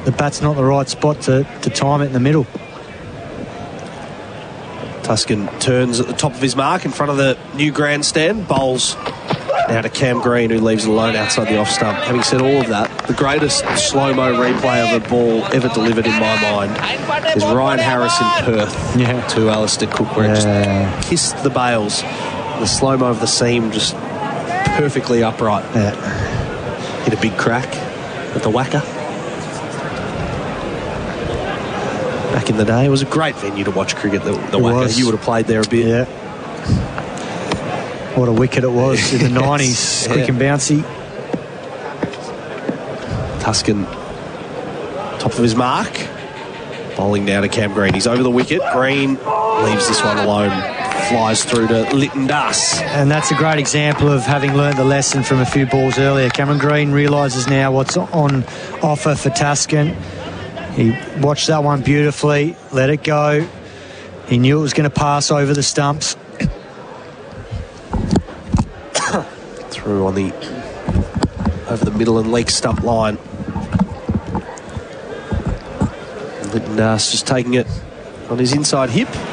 the bat's not the right spot to time it in the middle. Tuscan turns at the top of his mark in front of the new grandstand. Bowls now to Cam Green, who leaves it alone outside the off stump. Having said all of that, the greatest slow-mo replay of the ball ever delivered in my mind is Ryan Harris in Perth to Alistair Cook, where it just kissed the bails. The slow-mo of the seam just perfectly upright. Hit a big crack at the Wacker. Back in the day, it was a great venue to watch cricket, the Wacker. You would have played there a bit. Yeah. What a wicket it was in the 90s. Quick and bouncy. Tuscan, top of his mark. Bowling now to Cam Green. He's over the wicket. Green leaves this one alone. Flies through to Lytton Das. And that's a great example of having learned the lesson from a few balls earlier. Cameron Green realises now what's on offer for Tuscan. He watched that one beautifully, let it go. He knew it was going to pass over the stumps. Through on the over the middle and leg stump line. Lytton Das just taking it on his inside hip.